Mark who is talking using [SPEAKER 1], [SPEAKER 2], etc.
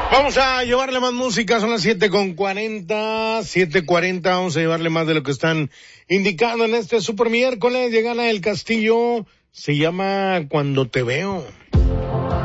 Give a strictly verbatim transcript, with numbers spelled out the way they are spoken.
[SPEAKER 1] Vamos a llevarle más música, son las siete con cuarenta, siete cuarenta, vamos a llevarle más de lo que están indicando en este super miércoles. Llega Ana del Castillo, se llama Cuando te veo.